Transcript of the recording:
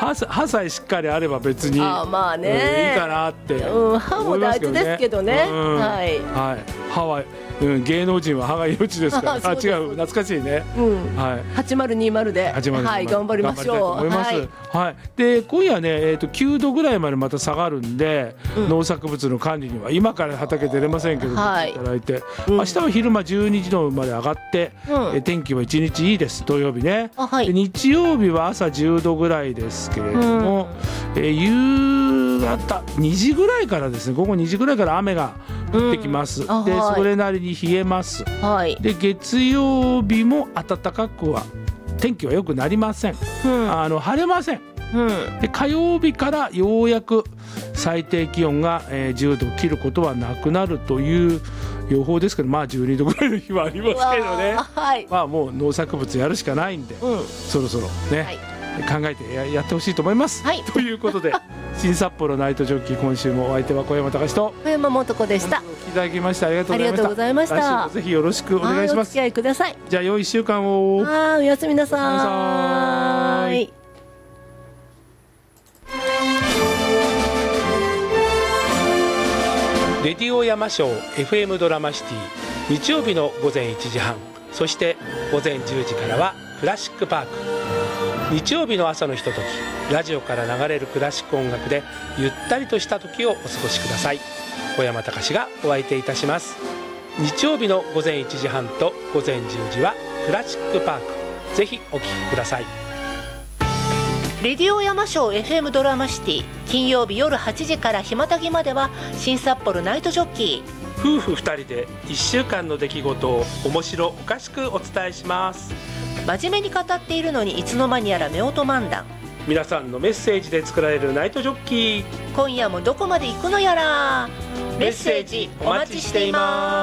歯さえしっかりあれば別にまあね、 いいかなって歯も大事ですけどね。はい、 歯は、芸能人は歯が命ですから。違う、懐かしいね。 はい、8020で、はい、頑張りましょう。 はい、で今夜ね、9度ぐらいまでまた下がるんで、農作物の管理には今から畑出れませんけど、いただいて、明日は昼間12時度まで上がって、天気は1日いいです。土曜日ね。で日曜日は朝10度ぐらいですけれども、夕方2時ぐらいからですね、午後2時ぐらいから雨が降ってきます。でそれなりに冷えます。で月曜日も暖かくは天気は良くなりません。晴れません。で火曜日からようやく最低気温が10度を切ることはなくなるという予報ですけど、まあ12度ぐらいの日はありますけどね。まあもう農作物やるしかないんで、そろそろね、考えてやってほしいと思います。ということで新札幌ナイトジョッキー、今週もお相手は小山隆と小山素子でした。 お聞きいただきましてありがとうございました。来週もぜひよろしくお願いします。 お付き合いください。 じゃあ良い1週間を。 おやすみなさい。 レディオ山椒 FM ドラマシティ、日曜日の午前1時半、そして午前10時からはクラシックパーク。日曜日の朝のひととき、ラジオから流れるクラシック音楽でゆったりとした時をお過ごしください。小山隆がお相手いたします。日曜日の午前1時半と午前10時はクラシックパーク、ぜひお聴きください。 レディオ山椒 FM ドラマシティ、金曜日夜8時からひまたぎまでは新札幌ナイトジョッキー。 夫婦2人で1週間の出来事を面白おかしくお伝えします。 真面目に語っているのにいつの間にやら夫婦漫談。 皆さんのメッセージで作られるナイトジョッキー、 今夜もどこまで行くのやら。メッセージお待ちしています。